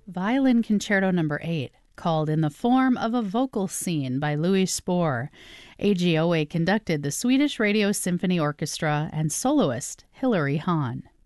Violin Concerto No. 8, called In the Form of a Vocal Scene by Louis Spohr. AGOA conducted the Swedish Radio Symphony Orchestra and soloist Hilary Hahn.